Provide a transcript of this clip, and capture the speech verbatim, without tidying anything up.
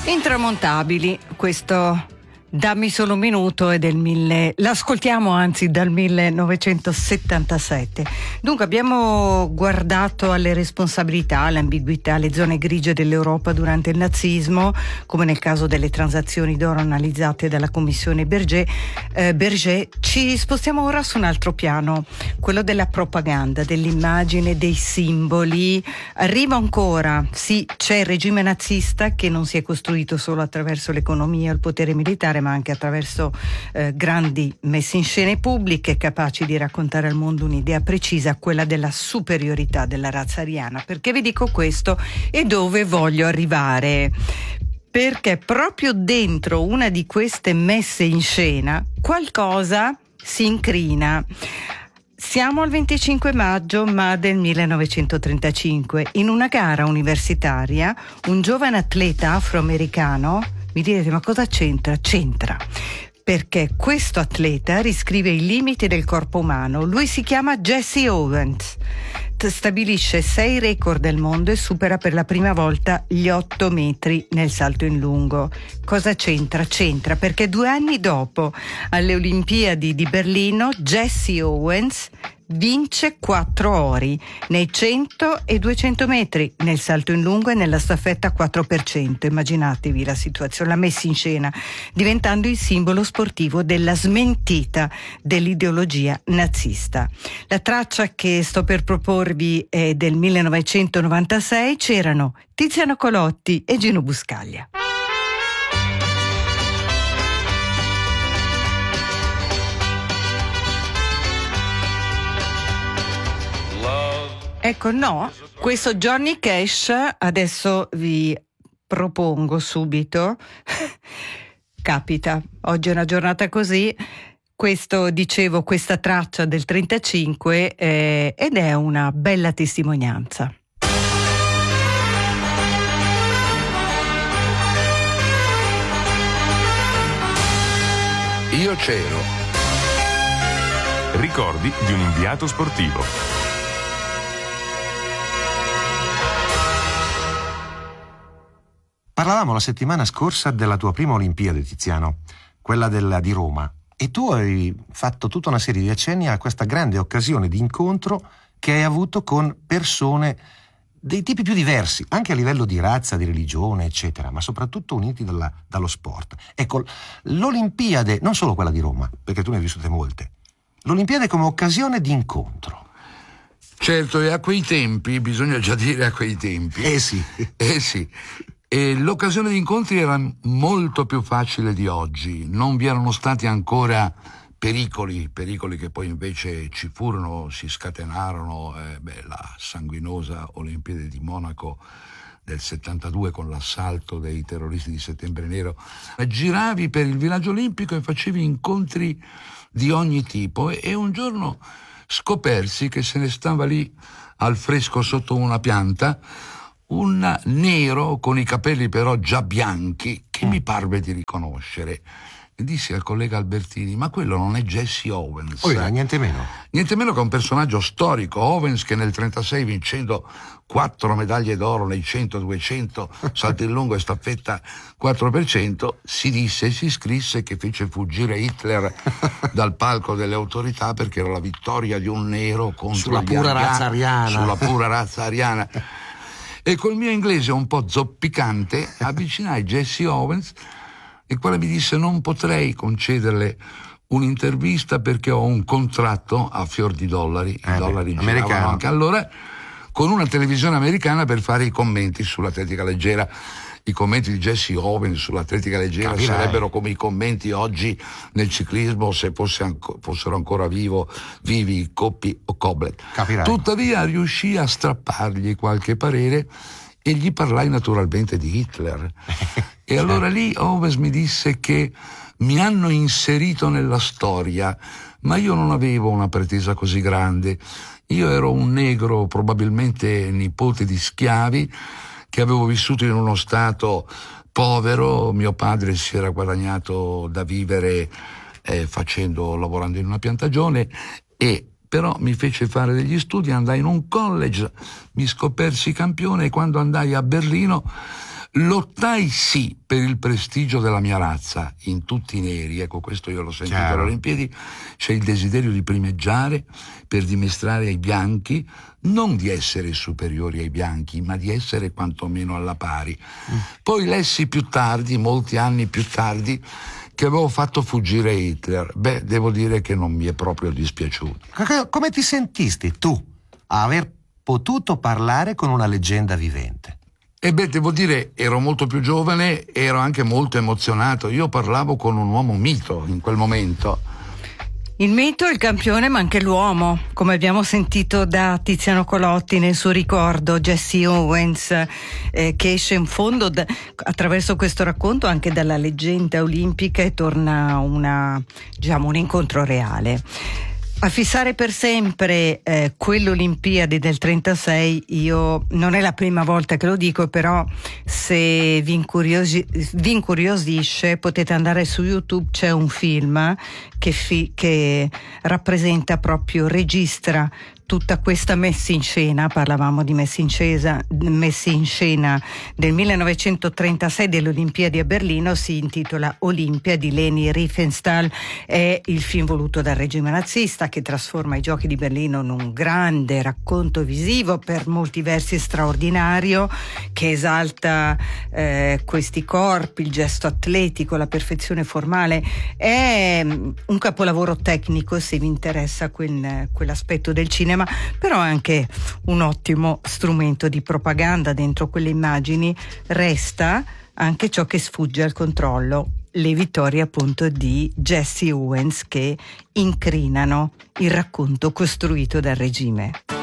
Intramontabili, questo Dammi solo un minuto è del mille, l'ascoltiamo anzi dal millenovecentosettantasette. Dunque abbiamo guardato alle responsabilità, all'ambiguità, alle zone grigie dell'Europa durante il nazismo, come nel caso delle transazioni d'oro analizzate dalla commissione Berger. Eh, Berger. Ci spostiamo ora su un altro piano, quello della propaganda, dell'immagine, dei simboli. Arriva ancora, sì, c'è il regime nazista che non si è costruito solo attraverso l'economia, il potere militare, ma anche attraverso eh, grandi messe in scene pubbliche capaci di raccontare al mondo un'idea precisa, quella della superiorità della razza ariana. Perché vi dico questo e dove voglio arrivare? Perché proprio dentro una di queste messe in scena qualcosa si incrina. Siamo al venticinque maggio, ma del millenovecentotrentacinque. In una gara universitaria, un giovane atleta afroamericano. Mi direte, ma cosa c'entra? C'entra, perché questo atleta riscrive i limiti del corpo umano. Lui si chiama Jesse Owens, stabilisce sei record del mondo e supera per la prima volta gli otto metri nel salto in lungo. Cosa c'entra? C'entra perché due anni dopo, alle Olimpiadi di Berlino, Jesse Owens vince quattro ori nei cento e duecento metri, nel salto in lungo e nella staffetta quattro per cento. Immaginatevi la situazione, la messa in scena, diventando il simbolo sportivo della smentita dell'ideologia nazista. La traccia che sto per proporvi è del millenovecentonovantasei. C'erano Tiziano Colotti e Gino Buscaglia. Ecco, no, questo Johnny Cash adesso vi propongo subito. Capita, oggi è una giornata così. Questo, dicevo, questa traccia del trentacinque eh, ed è una bella testimonianza. Io c'ero. Ricordi di un inviato sportivo. Parlavamo la settimana scorsa della tua prima Olimpiade, Tiziano, quella della di Roma, e tu hai fatto tutta una serie di accenni a questa grande occasione di incontro che hai avuto con persone dei tipi più diversi, anche a livello di razza, di religione, eccetera, ma soprattutto uniti dalla, dallo sport. Ecco, l'Olimpiade, non solo quella di Roma, perché tu ne hai vissute molte, l'Olimpiade come occasione di incontro. Certo, e a quei tempi, bisogna già dire a quei tempi. Eh sì. Eh sì. E l'occasione di incontri era molto più facile di oggi, non vi erano stati ancora pericoli, pericoli che poi invece ci furono, si scatenarono, eh, beh, la sanguinosa Olimpiade di Monaco del settantadue con l'assalto dei terroristi di Settembre Nero. Giravi per il villaggio olimpico e facevi incontri di ogni tipo e, e un giorno scopersi che se ne stava lì al fresco sotto una pianta un nero con i capelli però già bianchi che mi parve di riconoscere. E dissi al collega Albertini: ma quello non è Jesse Owens? Oh, yeah, niente meno. Niente meno che un personaggio storico. Owens che nel trentasei, vincendo quattro medaglie d'oro nei cento, duecento, salto in lungo e staffetta quattro per cento, si disse e si scrisse che fece fuggire Hitler dal palco delle autorità perché era la vittoria di un nero contro sulla gli pura ariani, razza ariana. Sulla pura razza ariana. E col mio inglese un po' zoppicante avvicinai Jesse Owens, il quale mi disse: non potrei concederle un'intervista perché ho un contratto a fior di dollari, i eh dollari beh, giravano americano. anche allora, con una televisione americana per fare i commenti sull'atletica leggera. I commenti di Jesse Owens sull'atletica leggera Capirai. sarebbero come i commenti oggi nel ciclismo se fosse anco, fossero ancora vivo, vivi Coppi o Koblet. Capirai. Tuttavia riuscii a strappargli qualche parere e gli parlai naturalmente di Hitler. E allora lì Owens mi disse che mi hanno inserito nella storia, ma io non avevo una pretesa così grande. Io ero un negro, probabilmente nipote di schiavi, che avevo vissuto in uno stato povero. Mio padre si era guadagnato da vivere eh, facendo, lavorando in una piantagione, e però mi fece fare degli studi, andai in un college, mi scopersi campione e quando andai a Berlino Lottai sì per il prestigio della mia razza, in tutti i neri, ecco questo io l'ho sentito Chiaro. alle Olimpiadi, c'è il desiderio di primeggiare per dimostrare ai bianchi non di essere superiori ai bianchi, ma di essere quantomeno alla pari. Mm. Poi lessi più tardi, molti anni più tardi, che avevo fatto fuggire Hitler. Beh, devo dire che non mi è proprio dispiaciuto. Come ti sentisti tu a aver potuto parlare con una leggenda vivente? E beh, devo dire, ero molto più giovane, ero anche molto emozionato. Io parlavo con un uomo mito in quel momento. Il mito, il campione, ma anche l'uomo, come abbiamo sentito da Tiziano Colotti nel suo ricordo, Jesse Owens, eh, che esce in fondo da, attraverso questo racconto anche dalla leggenda olimpica e torna una, diciamo, un incontro reale. A fissare per sempre eh, quell'Olimpiadi del trentasei, io non è la prima volta che lo dico, però se vi, incuriosi, vi incuriosisce potete andare su YouTube, c'è un film che, fi, che rappresenta proprio, registra tutta questa messa in scena, parlavamo di messa in scena, messa in scena del millenovecentotrentasei delle Olimpiadi a Berlino, si intitola Olimpia di Leni Riefenstahl, è il film voluto dal regime nazista che trasforma i Giochi di Berlino in un grande racconto visivo, per molti versi straordinario, che esalta eh, questi corpi, il gesto atletico, la perfezione formale. È un capolavoro tecnico se vi interessa quel, quell'aspetto del cinema, però anche un ottimo strumento di propaganda. Dentro quelle immagini resta anche ciò che sfugge al controllo, le vittorie appunto di Jesse Owens che incrinano il racconto costruito dal regime.